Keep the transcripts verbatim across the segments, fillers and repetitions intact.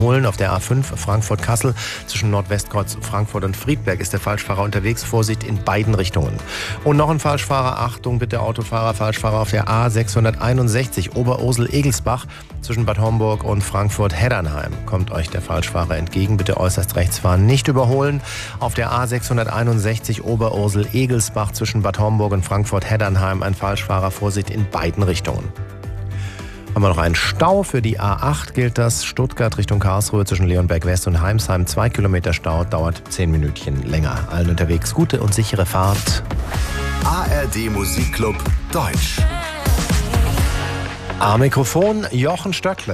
Holen auf der A fünf Frankfurt-Kassel zwischen Nordwestkreuz Frankfurt und Friedberg ist der Falschfahrer unterwegs. Vorsicht in beiden Richtungen. Und noch ein Falschfahrer. Achtung bitte Autofahrer, Falschfahrer auf der A sechshunderteinundsechzig Oberursel-Egelsbach zwischen Bad Homburg und Frankfurt-Heddernheim. Kommt euch der Falschfahrer entgegen. Bitte äußerst rechts fahren, nicht überholen. Auf der A sechshunderteinundsechzig Oberursel-Egelsbach zwischen Bad Homburg und Frankfurt-Heddernheim ein Falschfahrer. Vorsicht in beiden Richtungen. Haben wir noch einen Stau. Für die A acht gilt das. Stuttgart Richtung Karlsruhe zwischen Leonberg West und Heimsheim. Zwei Kilometer Stau, dauert zehn Minütchen länger. Allen unterwegs gute und sichere Fahrt. A R D Musikclub Deutsch. Am Mikrofon Jochen Stöckle.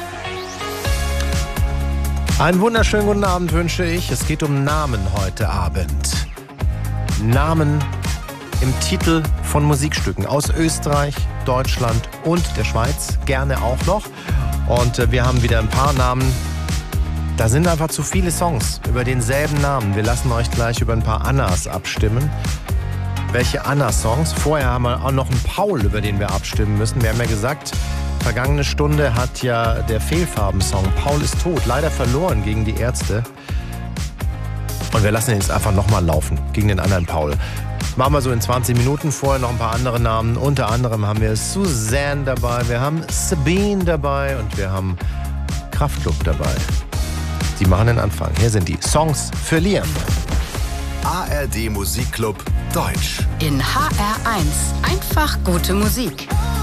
Einen wunderschönen guten Abend wünsche ich. Es geht um Namen heute Abend. Namen im Titel von Musikstücken aus Österreich, Deutschland und der Schweiz, gerne auch noch. Und äh, wir haben wieder ein paar Namen. Da sind einfach zu viele Songs über denselben Namen. Wir lassen euch gleich über ein paar Annas abstimmen. Welche Anna-Songs? Vorher haben wir auch noch einen Paul, über den wir abstimmen müssen. Wir haben ja gesagt, vergangene Stunde hat ja der Fehlfarben-Song Paul ist tot leider verloren gegen die Ärzte. Und wir lassen ihn jetzt einfach nochmal laufen gegen den anderen Paul. Machen wir so in zwanzig Minuten. Vorher noch ein paar andere Namen. Unter anderem haben wir Suzanne dabei, wir haben Sabine dabei und wir haben Kraftklub dabei. Die machen den Anfang. Hier sind die Songs für Liam. A R D Musikclub Deutsch. In H R eins. Einfach gute Musik.